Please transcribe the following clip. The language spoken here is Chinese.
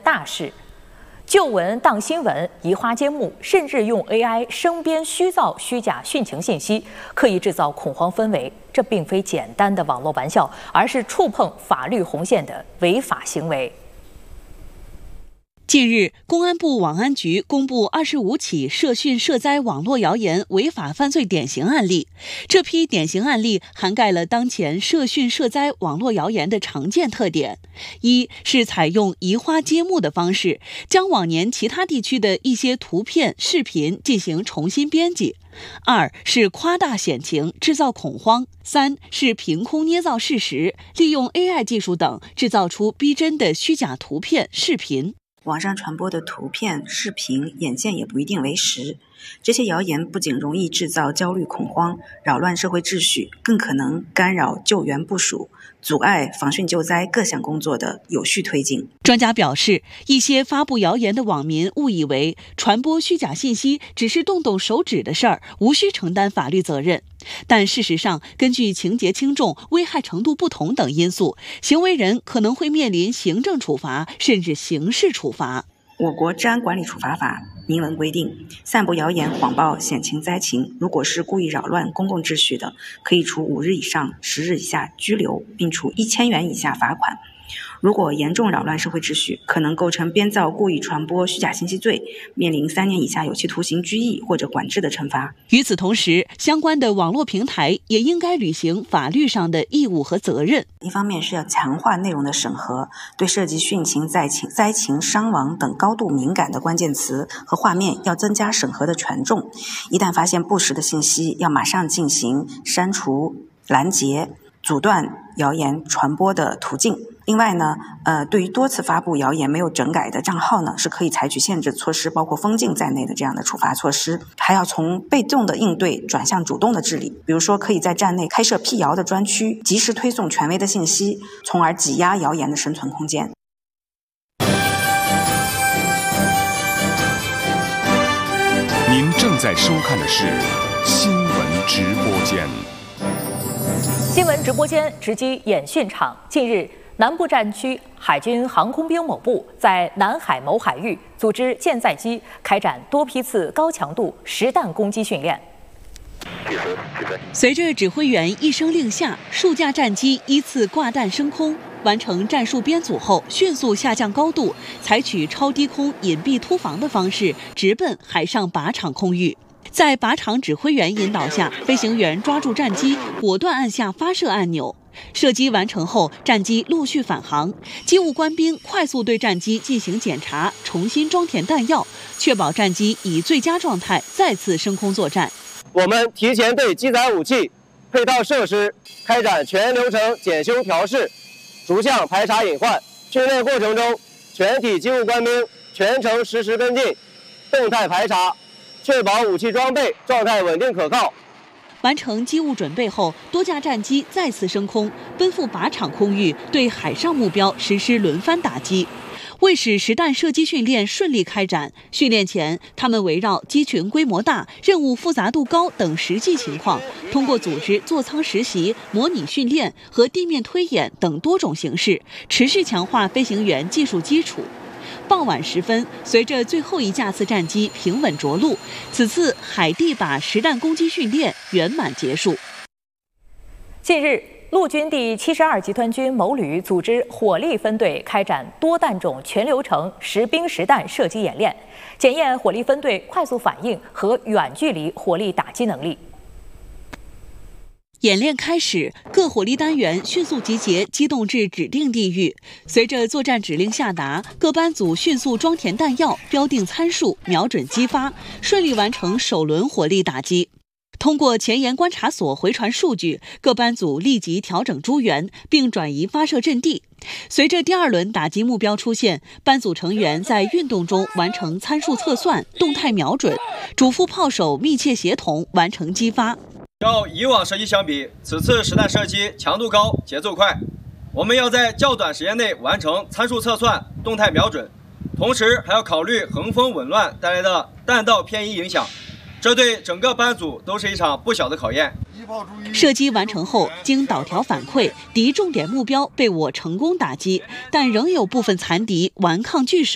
大事。旧闻当新闻，移花接木，甚至用 AI 生编虚造虚假殉情信息，刻意制造恐慌氛围。这并非简单的网络玩笑，而是触碰法律红线的违法行为。 近日，公安部网安局公布25起涉殉涉灾网络谣言违法犯罪典型案例。这批典型案例涵盖了当前涉殉涉灾网络谣言的常见特点：一是采用移花接木的方式，将往年其他地区的一些图片、视频进行重新编辑；二是夸大险情，制造恐慌；三是凭空捏造事实，利用 AI 技术等制造出逼真的虚假图片、视频。 网上传播的图片、视频，眼见也不一定为实。这些谣言不仅容易制造焦虑恐慌，扰乱社会秩序，更可能干扰救援部署，阻碍防汛救灾各项工作的有序推进。 专家表示，一些发布谣言的网民误以为传播虚假信息只是动动手指的事儿，无需承担法律责任。但事实上，根据情节轻重、危害程度不同等因素，行为人可能会面临行政处罚，甚至刑事处罚。 我国治安管理处罚法明文规定，散布谣言、谎报险情灾情，如果是故意扰乱公共秩序的，可以处5日以上10日以下拘留，并处1000元以下罚款。如果严重扰乱社会秩序，可能构成编造故意传播虚假信息罪，面临3年以下有期徒刑、拘役或者管制的惩罚。 与此同时，相关的网络平台也应该履行法律上的义务和责任。 一方面是要强化内容的审核，对涉及殉情、灾情、伤亡等高度敏感的关键词和画面要增加审核的权重。一旦发现不实的信息，要马上进行删除、拦截、阻断谣言传播的途径。另外呢，对于多次发布谣言没有整改的账号呢，是可以采取限制措施，包括封禁在内的这样的处罚措施。还要从被动的应对转向主动的治理，比如说可以在站内开设辟谣的专区，及时推送权威的信息，从而挤压谣言的生存空间。 您正在收看的是新闻直播间。 新闻直播间直击演训场。近日，南部战区海军航空兵某部在南海某海域组织舰载机开展多批次高强度实弹攻击训练。 随着指挥员一声令下，数架战机依次挂弹升空，完成战术编组后，迅速下降高度，采取超低空隐蔽突防的方式，直奔海上靶场空域。在靶场指挥员引导下，飞行员抓住战机，果断按下发射按钮。射击完成后，战机陆续返航，机务官兵快速对战机进行检查，重新装填弹药，确保战机以最佳状态再次升空作战。 我们提前对机载武器、配套设施开展全流程检修调试，逐项排查隐患。训练过程中，全体机务官兵全程实时跟进，动态排查，确保武器装备状态稳定可靠。 完成机务准备后，多架战机再次升空，奔赴靶场空域，对海上目标实施轮番打击。为使实弹射击训练顺利开展，训练前，他们围绕机群规模大、任务复杂度高等实际情况，通过组织座舱实习、模拟训练和地面推演等多种形式，持续强化飞行员技术基础。傍晚时分，随着最后一架次战机平稳着陆，此次海地靶实弹攻击训练圆满结束。 近日，陆军第72集团军某旅组织火力分队开展多弹种全流程实兵实弹射击演练，检验火力分队快速反应和远距离火力打击能力。 演练开始，各火力单元迅速集结，机动至指定地域。随着作战指令下达，各班组迅速装填弹药，标定参数，瞄准击发，顺利完成首轮火力打击。通过前沿观察所回传数据，各班组立即调整诸元，并转移发射阵地。随着第2轮打击目标出现，班组成员在运动中完成参数测算、动态瞄准，主副炮手密切协同，完成击发。 较以往射击相比，此次实弹射击强度高、节奏快。我们要在较短时间内完成参数测算、动态瞄准，同时还要考虑横风紊乱带来的弹道偏移影响，这对整个班组都是一场不小的考验。 射击完成后，经导条反馈，敌重点目标被我成功打击，但仍有部分残敌顽抗据守。